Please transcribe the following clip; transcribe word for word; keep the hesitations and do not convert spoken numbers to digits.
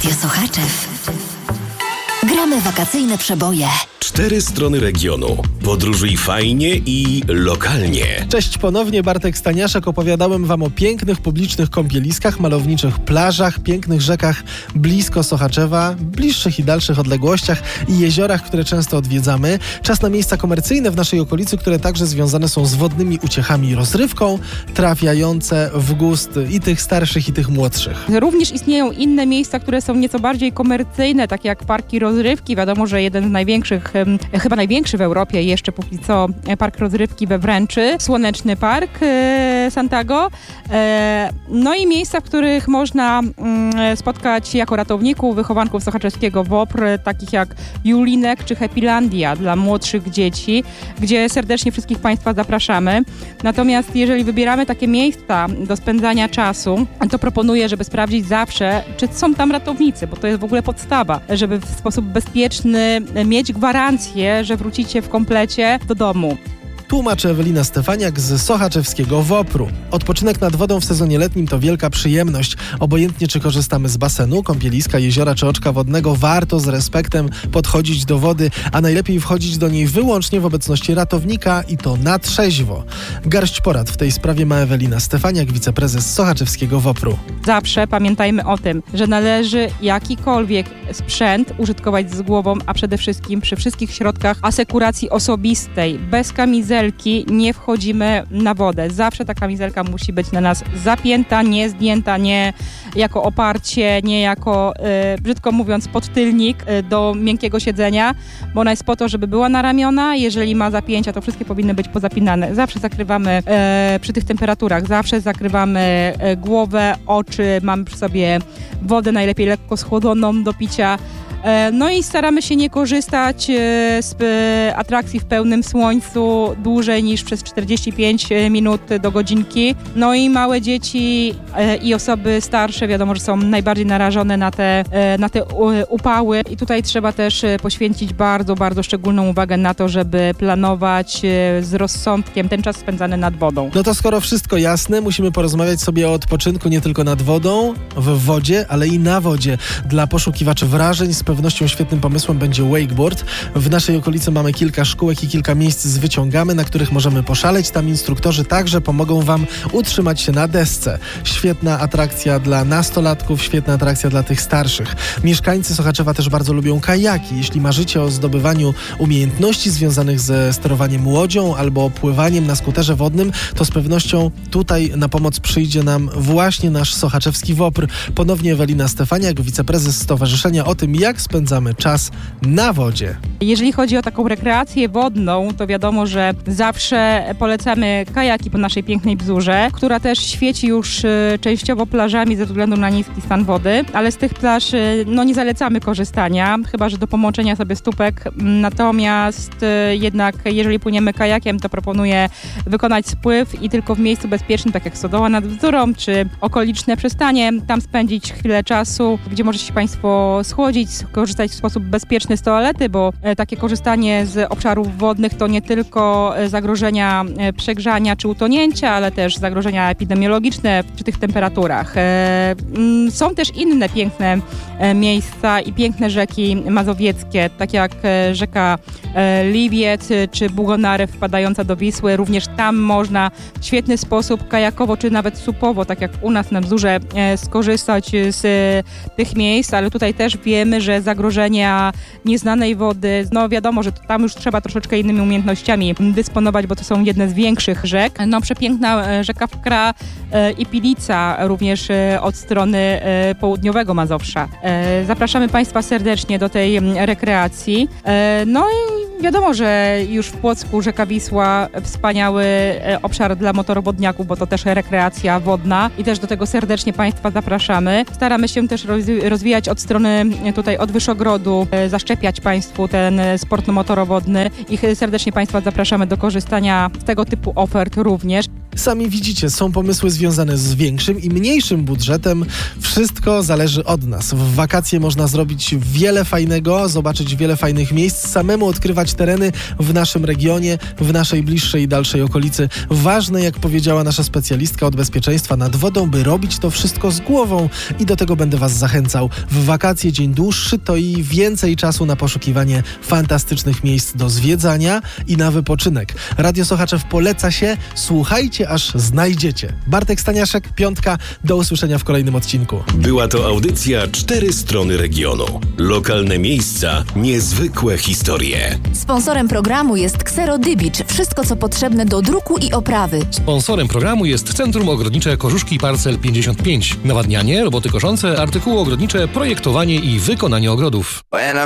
Radio Sochaczew. Gramy wakacyjne przeboje. Cztery strony regionu. Podróżuj fajnie i lokalnie. Cześć ponownie, Bartek Staniaszek. Opowiadałem wam o pięknych publicznych kąpieliskach, malowniczych plażach, pięknych rzekach blisko Sochaczewa, bliższych i dalszych odległościach i jeziorach, które często odwiedzamy. Czas na miejsca komercyjne w naszej okolicy, które także związane są z wodnymi uciechami i rozrywką, trafiające w gust i tych starszych, i tych młodszych. Również istnieją inne miejsca, które są nieco bardziej komercyjne, takie jak parki rozrywki. Wiadomo, że jeden z największych, chyba największy w Europie jeszcze póki co, park rozrywki we Wręczy, Słoneczny Park e, Santago. E, no i miejsca, w których można mm, spotkać jako ratowników, wychowanków sochaczewskiego W O P R, takich jak Julinek czy Happylandia dla młodszych dzieci, gdzie serdecznie wszystkich Państwa zapraszamy. Natomiast jeżeli wybieramy takie miejsca do spędzania czasu, to proponuję, żeby sprawdzić zawsze, czy są tam ratownicy, bo to jest w ogóle podstawa, żeby w sposób bezpieczny mieć gwarancję, że wrócicie w komplecie do domu. Tłumaczy Ewelina Stefaniak z sochaczewskiego W O P R u. Odpoczynek nad wodą w sezonie letnim to wielka przyjemność. Obojętnie czy korzystamy z basenu, kąpieliska, jeziora czy oczka wodnego, warto z respektem podchodzić do wody, a najlepiej wchodzić do niej wyłącznie w obecności ratownika i to na trzeźwo. Garść porad w tej sprawie ma Ewelina Stefaniak, wiceprezes sochaczewskiego W O P R u. Zawsze pamiętajmy o tym, że należy jakikolwiek sprzęt użytkować z głową, a przede wszystkim przy wszystkich środkach asekuracji osobistej, bez kamizelki nie wchodzimy na wodę. Zawsze ta kamizelka musi być na nas zapięta, nie zdjęta, nie jako oparcie, nie jako, y, brzydko mówiąc, podtylnik y, do miękkiego siedzenia, bo ona jest po to, żeby była na ramiona. Jeżeli ma zapięcia, to wszystkie powinny być pozapinane. Zawsze zakrywamy y, przy tych temperaturach, zawsze zakrywamy y, głowę, oczy, mamy przy sobie wodę, najlepiej lekko schłodzoną do picia. No i staramy się nie korzystać z atrakcji w pełnym słońcu dłużej niż przez czterdzieści pięć minut do godzinki. No i małe dzieci i osoby starsze, wiadomo, że są najbardziej narażone na te, na te upały. I tutaj trzeba też poświęcić bardzo, bardzo szczególną uwagę na to, żeby planować z rozsądkiem ten czas spędzany nad wodą. No to skoro wszystko jasne, musimy porozmawiać sobie o odpoczynku nie tylko nad wodą, w wodzie, ale i na wodzie. Dla poszukiwaczy wrażeń z pewnością świetnym pomysłem będzie wakeboard. W naszej okolicy mamy kilka szkółek i kilka miejsc z wyciągamy, na których możemy poszaleć. Tam instruktorzy także pomogą wam utrzymać się na desce. Świetna atrakcja dla nastolatków, świetna atrakcja dla tych starszych. Mieszkańcy Sochaczewa też bardzo lubią kajaki. Jeśli marzycie o zdobywaniu umiejętności związanych ze sterowaniem łodzią albo pływaniem na skuterze wodnym, to z pewnością tutaj na pomoc przyjdzie nam właśnie nasz sochaczewski W O P R. Ponownie Ewelina Stefaniak, wiceprezes stowarzyszenia, o tym, jak spędzamy czas na wodzie. Jeżeli chodzi o taką rekreację wodną, to wiadomo, że zawsze polecamy kajaki po naszej pięknej Bzurze, która też świeci już y, częściowo plażami ze względu na niski stan wody, ale z tych plaż y, no, nie zalecamy korzystania, chyba że do pomoczenia sobie stópek. Natomiast y, jednak jeżeli płyniemy kajakiem, to proponuję wykonać spływ i tylko w miejscu bezpiecznym, tak jak Stodoła nad Bzurą, czy okoliczne przystanie, tam spędzić chwilę czasu, gdzie możecie się Państwo schłodzić, korzystać w sposób bezpieczny z toalety, bo e, takie korzystanie z obszarów wodnych to nie tylko e, zagrożenia e, przegrzania czy utonięcia, ale też zagrożenia epidemiologiczne przy tych temperaturach. E, m, są też inne piękne e, miejsca i piękne rzeki mazowieckie, takie jak e, rzeka e, Liwiec czy Bugonarew wpadająca do Wisły. Również tam można w świetny sposób kajakowo czy nawet supowo, tak jak u nas na Bzurze, e, skorzystać z e, tych miejsc, ale tutaj też wiemy, że zagrożenia nieznanej wody, no wiadomo, że tam już trzeba troszeczkę innymi umiejętnościami dysponować, bo to są jedne z większych rzek. No przepiękna rzeka Wkra e, i Pilica, również e, od strony e, południowego Mazowsza. E, zapraszamy Państwa serdecznie do tej rekreacji. E, no i wiadomo, że już w Płocku rzeka Wisła, wspaniały obszar dla motorowodniaków, bo to też rekreacja wodna i też do tego serdecznie Państwa zapraszamy. Staramy się też rozwijać od strony tutaj od Wyszogrodu, zaszczepiać Państwu ten sport motorowodny i serdecznie Państwa zapraszamy do korzystania z tego typu ofert również. Sami widzicie, są pomysły związane z większym i mniejszym budżetem. Wszystko zależy od nas. W wakacje można zrobić wiele fajnego, zobaczyć wiele fajnych miejsc, samemu odkrywać tereny w naszym regionie, w naszej bliższej i dalszej okolicy. Ważne, jak powiedziała nasza specjalistka od bezpieczeństwa nad wodą, by robić to wszystko z głową i do tego będę was zachęcał. W wakacje dzień dłuższy to i więcej czasu na poszukiwanie fantastycznych miejsc do zwiedzania i na wypoczynek. Radio Sochaczew poleca się, słuchajcie aż znajdziecie. Bartek Staniaszek, Piątka, do usłyszenia w kolejnym odcinku. Była to audycja Cztery Strony Regionu. Lokalne miejsca, niezwykłe historie. Sponsorem programu jest Xero Dybicz. Wszystko, co potrzebne do druku i oprawy. Sponsorem programu jest Centrum Ogrodnicze Kożuszki Parcel pięćdziesiąt pięć. Nawadnianie, roboty koszące, artykuły ogrodnicze, projektowanie i wykonanie ogrodów.